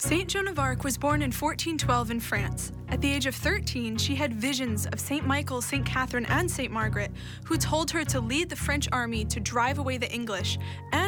Saint Joan of Arc was born in 1412 in France. At the age of 13, she had visions of Saint Michael, Saint Catherine, and Saint Margaret, who told her to lead the French army to drive away the English and